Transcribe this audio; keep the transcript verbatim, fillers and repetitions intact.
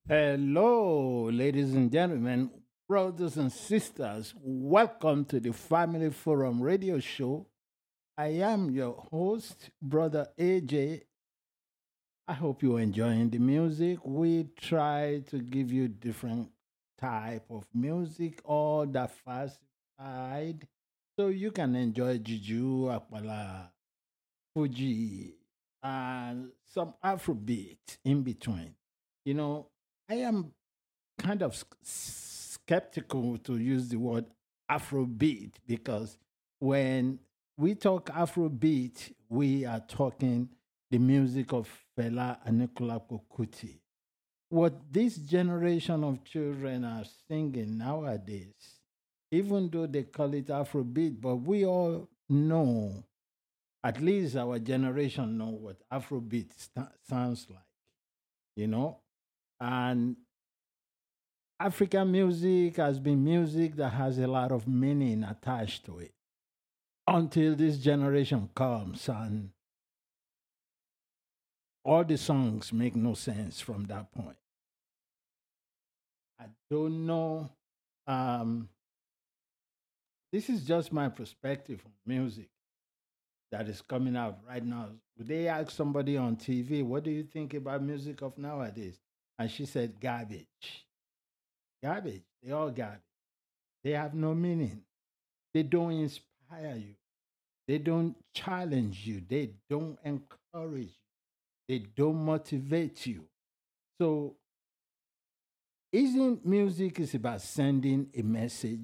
Hello, ladies and gentlemen, brothers and sisters. Welcome to the Family Forum radio show. I am your host, Brother A J. I hope you're enjoying the music. We try to give you different type of music, all diversified, so you can enjoy Juju, Akpala, Fuji, and some Afrobeat in between. You know, I am kind of sk- skeptical to use the word Afrobeat because when we talk Afrobeat, we are talking the music of Fela and Nicola Kuti. What this generation of children are singing nowadays, even though they call it Afrobeat, but we all know, at least our generation know what Afrobeat sta- sounds like, you know? And African music has been music that has a lot of meaning attached to it until this generation comes and all the songs make no sense from that point. I don't know. Um, this is just my perspective on music that is coming out right now. Would they ask somebody on T V, what do you think about music of nowadays? And she said, garbage. Garbage. They all garbage. They have no meaning. They don't inspire you. They don't challenge you. They don't encourage you. They don't motivate you. So, isn't music is about sending a message?